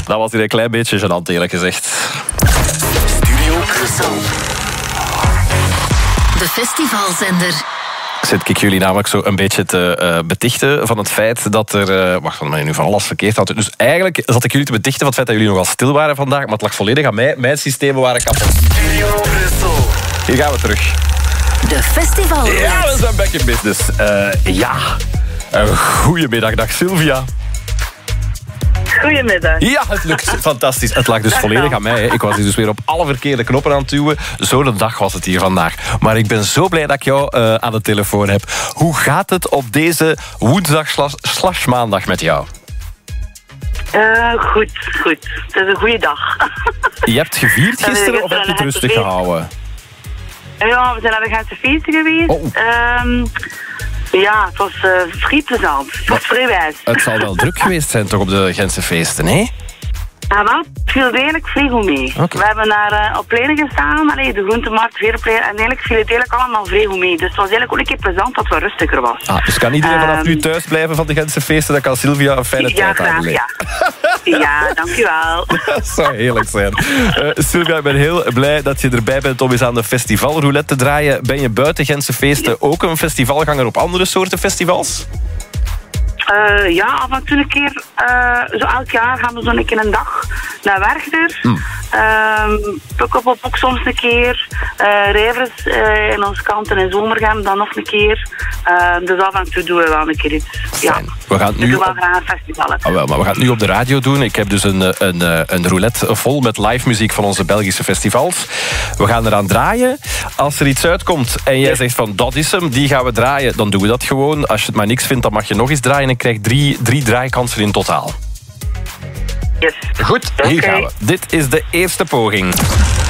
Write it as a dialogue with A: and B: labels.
A: Dat was hier een klein beetje gênant, eerlijk gezegd.
B: Studio Brussel.
C: De festivalzender.
A: Zit ik jullie namelijk zo een beetje te betichten van het feit dat er... wacht, dan ben je nu van alles verkeerd had. Dus eigenlijk zat ik jullie te betichten van het feit dat jullie nogal stil waren vandaag, maar het lag volledig aan mij. Mijn systemen waren kapot.
B: Studio Brussel.
A: Hier gaan we terug.
C: De festivalzender.
A: Ja, we zijn back in business. Goedemiddag, dag Sylvia.
D: Goedemiddag.
A: Ja, het lukt. Fantastisch. Het lag dus volledig aan mij. Hè. Ik was hier dus weer op alle verkeerde knoppen aan het duwen. Zo'n dag was het hier vandaag. Maar ik ben zo blij dat ik jou aan de telefoon heb. Hoe gaat het op deze woensdag slash maandag met jou?
D: Goed. Het is een goede dag.
A: Je hebt gevierd gisteren of heb je het rustig gehouden?
D: Ja, we zijn naar de Gentse feesten geweest.
A: Oh.
D: Ja, het was vrij plezant. Het was vrij wijs.
A: Het zal wel druk geweest zijn toch op de Gentse feesten, hè?
D: Ja, wel, het viel redelijk vrij goed mee.
A: Okay.
D: We hebben naar op pleinen gestaan, de groentemarkt, Verenplein, en eigenlijk viel het eigenlijk allemaal vrij goed mee. Dus het was eigenlijk ook een keer plezant dat het rustiger was.
A: Dus kan iedereen vanaf nu thuis blijven van de Gentse feesten? Dan kan Sylvia een fijne tijd aan beleven.
D: Ja, dankjewel.
A: Dat zou heerlijk zijn. Sylvia, ik ben heel blij dat je erbij bent om eens aan de festivalroulette te draaien. Ben je buiten Gentse feesten ook een festivalganger op andere soorten festivals?
D: Ja, af en toe een keer, zo elk jaar gaan we zo'n keer een dag naar Werchter. Pukkelpop ook soms een keer. Rijvers in ons kant en in Zomergem dan nog een keer. Dus af en toe doen we wel een keer iets. Ja.
A: We gaan nu
D: doen wel graag een festival.
A: Maar we gaan het nu op de radio doen. Ik heb dus een roulette vol met live muziek van onze Belgische festivals. We gaan eraan draaien. Als er iets uitkomt en jij zegt van dat is hem, die gaan we draaien, dan doen we dat gewoon. Als je het maar niks vindt, dan mag je nog eens draaien en krijg drie draaikansen in totaal.
D: Yes.
A: Goed, hier gaan we. Dit is de eerste poging.